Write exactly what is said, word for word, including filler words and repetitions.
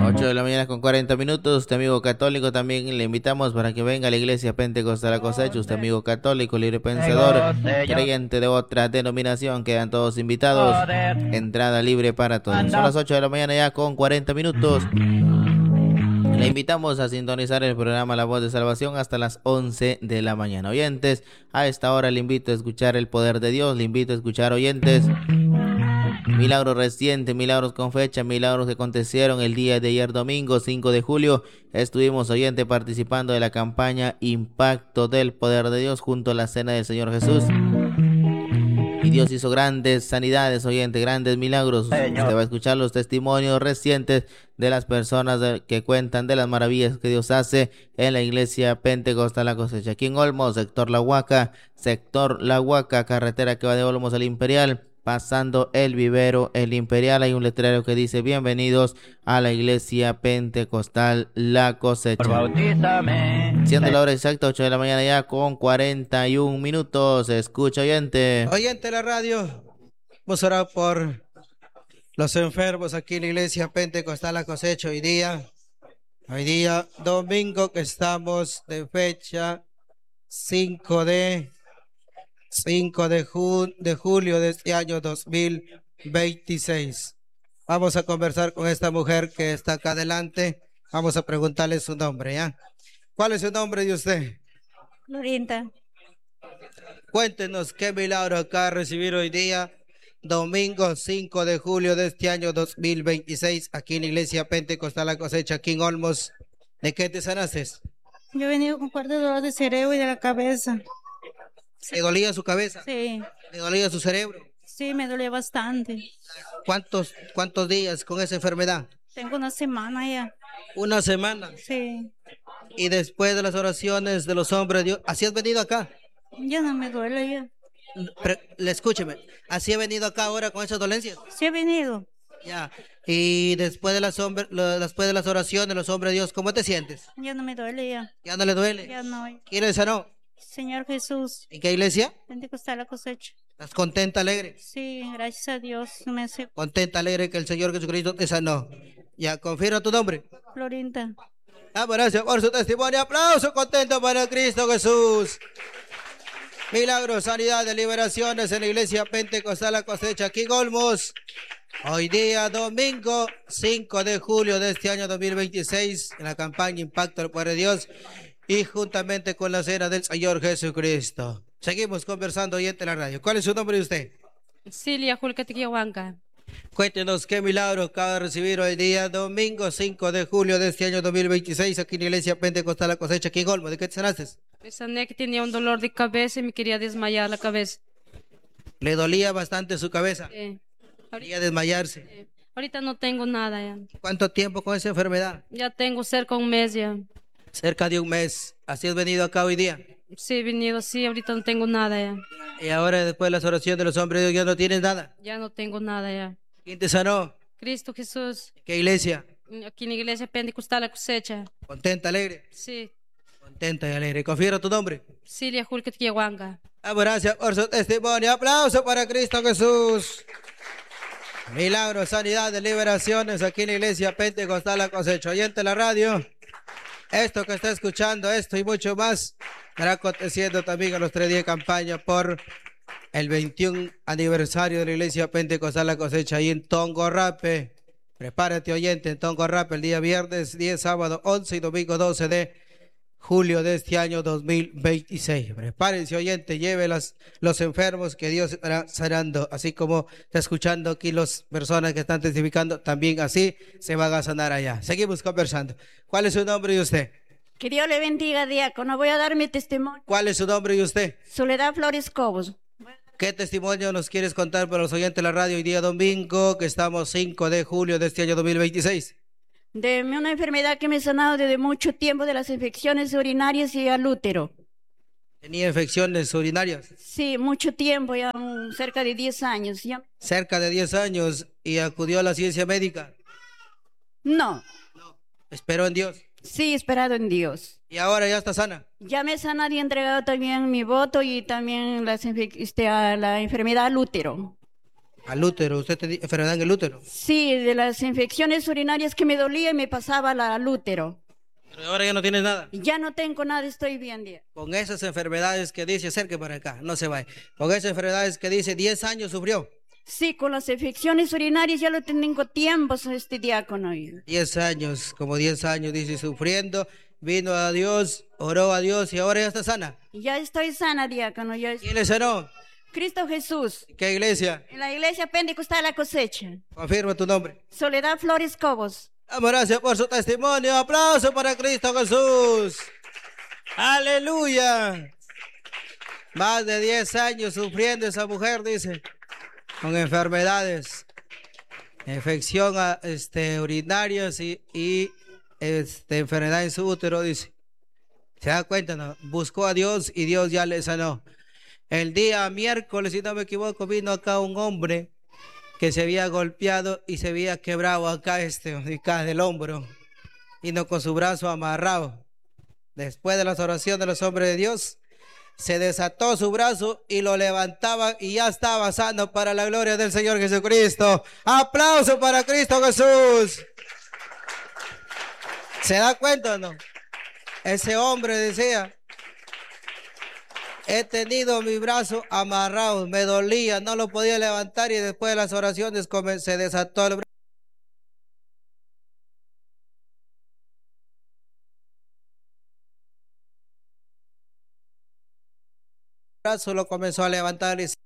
ocho de la mañana con cuarenta minutos. Usted, amigo católico, también le invitamos para que venga a la iglesia Pentecostal La Cosecha. Usted, amigo católico, libre pensador, creyente de otra denominación, quedan todos invitados. Entrada libre para todos. Son las ocho de la mañana ya con cuarenta minutos. Le invitamos a sintonizar el programa La Voz de Salvación hasta las once de la mañana. Oyentes, a esta hora le invito a escuchar el poder de Dios. Le invito a escuchar, oyentes, milagros recientes, milagros con fecha, milagros que acontecieron el día de ayer domingo cinco de julio. Estuvimos, oyentes, participando de la campaña Impacto del Poder de Dios junto a la Cena del Señor Jesús. Y Dios hizo grandes sanidades, oyente, grandes milagros. Señor. Usted va a escuchar los testimonios recientes de las personas de, que cuentan de las maravillas que Dios hace en la iglesia Pentecostal La Cosecha. Aquí en Olmos, sector La Huaca, sector La Huaca, carretera que va de Olmos al Imperial, pasando el vivero, el Imperial. Hay un letrero que dice: bienvenidos a la iglesia Pentecostal La Cosecha. Bautízame. Siendo la hora exacta, ocho de la mañana ya con cuarenta y un minutos. Escucha, oyente. Oyente de la radio, vamos a orar por los enfermos aquí en la iglesia Pentecostal La Cosecha hoy día. Hoy día, domingo, que estamos de fecha cinco de ju de julio de este año dos mil veintiséis. Vamos a conversar con esta mujer que está acá adelante. Vamos a preguntarle su nombre, ¿ya? ¿Cuál es su nombre de usted? Florinda. Cuéntenos qué milagro acá recibir hoy día, domingo cinco de julio de este año dos mil veintiséis, aquí en la iglesia Pentecostal La Cosecha, aquí en Olmos. ¿De qué te sanaste? Yo he venido con fuerte dolor de cerebro y de la cabeza. ¿Le dolía su cabeza? Sí. ¿Le dolía su cerebro? Sí, me dolía bastante. ¿Cuántos, cuántos días con esa enfermedad? Tengo una semana ya. ¿Una semana? Sí. Y después de las oraciones de los hombres de Dios, ¿así has venido acá? Ya no me duele ya. Pero, le escúcheme, ¿así he venido acá ahora con esas dolencias? Sí he venido. Ya. Y después de las hombre, después de las oraciones de los hombres de Dios, ¿cómo te sientes? Ya no me duele ya. ¿Ya no le duele? Ya no. ¿Quién le sanó? Señor Jesús. ¿En qué iglesia? Pentecostal La Cosecha. ¿Estás contenta, alegre? Sí, gracias a Dios. Me hace... Contenta, alegre que el Señor Jesucristo te sanó. Ya, confirma tu nombre. Florinda. Ah, gracias por su testimonio. Aplauso contento para Cristo Jesús. Milagros, sanidades, liberaciones en la iglesia Pentecostal La Cosecha, aquí en Olmos. Hoy día, domingo cinco de julio de este año dos mil veintiséis, en la campaña Impacto del Poder de Dios y juntamente con la Cena del Señor Jesucristo. Seguimos conversando oyente en la radio. ¿Cuál es su nombre de usted? Cilia Julcatiquiahuanca. Cuéntenos qué milagro acaba de recibir hoy día, domingo cinco de julio de este año dos mil veintiséis, aquí en la iglesia Pentecostal La Cosecha, aquí en Olmos. ¿De qué te sanaste? Me sané que tenía un dolor de cabeza y me quería desmayar la cabeza. ¿Le dolía bastante su cabeza? Sí. Quería desmayarse. Sí. Ahorita no tengo nada ya. ¿Cuánto tiempo con esa enfermedad? Ya tengo cerca de un mes ya. Cerca de un mes. ¿Así has venido acá hoy día? Sí, he venido, sí, ahorita no tengo nada ya. Y ahora después de las oraciones de los hombres de Dios ya no tienes nada. Ya no tengo nada ya. ¿Quién te sanó? Cristo Jesús. ¿Qué iglesia? Aquí en la iglesia Pentecostal La Cosecha. ¿Contenta, alegre? Sí. Contenta y alegre. ¿Confiero tu nombre? Cilia Julcatiquiahuanca. Ah, gracias por su testimonio. Aplauso para Cristo Jesús. Milagros, sanidades, liberaciones aquí en la iglesia Pentecostal La Cosecha. Oyente la radio. Esto que está escuchando, esto y mucho más, estará aconteciendo también en los tres días de campaña por el veintiún aniversario de la iglesia Pentecostal La Cosecha ahí en Tongorrape. Prepárate, oyente, en Tongorrape el día viernes diez, sábado once y domingo doce de julio de este año dos mil veintiséis. Prepárense, oyente, lleve las, los enfermos que Dios estará sanando, así como está escuchando aquí las personas que están testificando, también así se van a sanar allá. Seguimos conversando. ¿Cuál es su nombre y usted? Que Dios le bendiga, diácono. Voy a dar mi testimonio. ¿Cuál es su nombre y usted? Soledad Flores Cobos. ¿Qué testimonio nos quieres contar para los oyentes de la radio hoy día domingo, que estamos cinco de julio de este año dos mil veintiséis? De una enfermedad que me he sanado desde mucho tiempo, de las infecciones urinarias y al útero. ¿Tenía infecciones urinarias? Sí, mucho tiempo, ya um, cerca de diez años. Ya... Cerca de diez años, y acudió a la ciencia médica. No. No. ¿Esperó en Dios? Sí, esperado en Dios. ¿Y ahora ya está sana? Ya me he sanado y he entregado también mi voto y también las, este, a la enfermedad al útero. Al útero, usted tenía enfermedad en el útero. Sí, de las infecciones urinarias que me dolía y me pasaba la- al útero. Pero ahora ya no tienes nada. Ya no tengo nada, estoy bien, Dios. Con esas enfermedades que dice, acerque para acá, no se vaya. Con esas enfermedades que dice, diez años sufrió. Sí, con las infecciones urinarias ya lo tengo tiempo, este diácono. diez años, como diez años, dice, sufriendo. Vino a Dios, oró a Dios y ahora ya está sana. Ya estoy sana, diácono. Ya es- ¿Quién le sanó? Cristo Jesús. ¿Qué iglesia? En la iglesia Pentecostal La Cosecha. Confirma tu nombre. Soledad Flores Cobos. Damos gracias por su testimonio. Aplauso para Cristo Jesús. Aleluya. Más de diez años sufriendo esa mujer, dice, con enfermedades, infección a, este, urinarias y, y este, enfermedad en su útero, dice. ¿Se da cuenta? No? Buscó a Dios y Dios ya le sanó. El día miércoles, si no me equivoco, vino acá un hombre que se había golpeado y se había quebrado acá este, acá del hombro, y no con su brazo amarrado. Después de las oraciones de los hombres de Dios, se desató su brazo y lo levantaba y ya estaba sano para la gloria del Señor Jesucristo. Aplauso para Cristo Jesús. ¿Se da cuenta o no? Ese hombre decía, he tenido mi brazo amarrado, me dolía, no lo podía levantar y después de las oraciones se desató el brazo, lo comenzó a levantar y